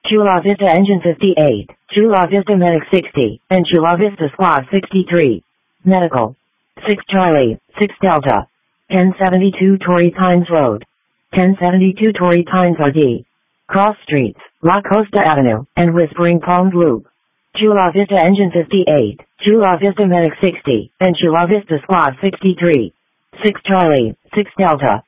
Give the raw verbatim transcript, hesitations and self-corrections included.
Chula Vista Engine fifty-eight, Chula Vista Medic sixty, and Chula Vista Squad sixty-three. Medical. six Charlie, six Delta. ten seventy-two Torrey Pines Road. ten seventy-two Torrey Pines R D. Cross Streets, La Costa Avenue, and Whispering Palms Loop. Chula Vista Engine fifty-eight, Chula Vista Medic sixty, and Chula Vista Squad sixty-three. six Charlie, six Delta.